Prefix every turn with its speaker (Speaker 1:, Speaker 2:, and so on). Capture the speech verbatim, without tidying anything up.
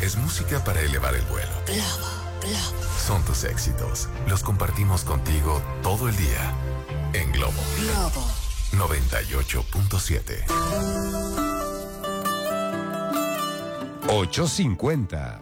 Speaker 1: Es música para elevar el vuelo.
Speaker 2: Globo, Globo.
Speaker 1: Son tus éxitos. Los compartimos contigo todo el día. En Globo.
Speaker 2: Globo.
Speaker 1: noventa y ocho punto siete.
Speaker 3: ocho cincuenta.